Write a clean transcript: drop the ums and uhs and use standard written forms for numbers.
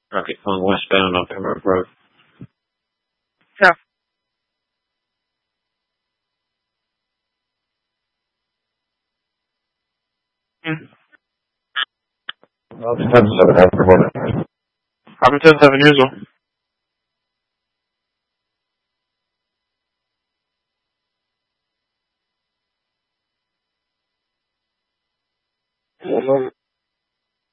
Traffic going westbound on Pembroke Road. Yeah. Mm. Well, it's 10-7 after morning. I'm 10-7 years old.